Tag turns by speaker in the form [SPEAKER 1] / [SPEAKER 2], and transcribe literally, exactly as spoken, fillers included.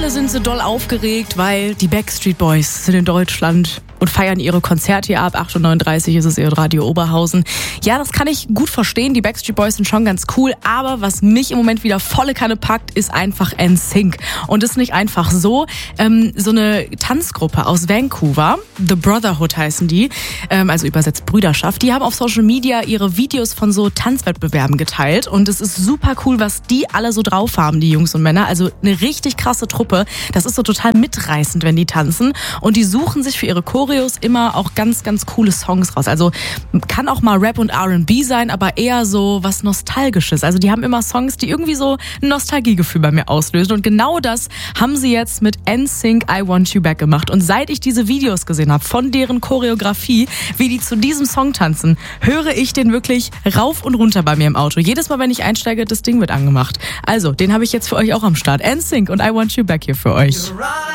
[SPEAKER 1] Alle sind so doll aufgeregt, weil die Backstreet Boys sind in Deutschland und feiern ihre Konzerte hier ab. acht Uhr neununddreißig ist es ihr Radio Oberhausen. Ja, das kann ich gut verstehen. Die Backstreet Boys sind schon ganz cool. Aber was mich im Moment wieder volle Kanne packt, ist einfach N Sync. Und das ist nicht einfach so. Ähm, so eine Tanzgruppe aus Vancouver, The Brotherhood heißen die, ähm, also übersetzt Brüderschaft, die haben auf Social Media ihre Videos von so Tanzwettbewerben geteilt. Und es ist super cool, was die alle so drauf haben, die Jungs und Männer. Also eine richtig krasse Truppe. Das ist so total mitreißend, wenn die tanzen. Und die suchen sich für ihre Choreos immer auch ganz, ganz coole Songs raus. Also kann auch mal Rap und R and B sein, aber eher so was Nostalgisches. Also die haben immer Songs, die irgendwie so ein Nostalgiegefühl bei mir auslösen. Und genau das haben sie jetzt mit N Sync I Want You Back gemacht. Und seit ich diese Videos gesehen habe von deren Choreografie, wie die zu diesem Song tanzen, höre ich den wirklich rauf und runter bei mir im Auto. Jedes Mal, wenn ich einsteige, das Ding wird angemacht. Also, den habe ich jetzt für euch auch am Start. N Sync und I Want You Back hier für euch.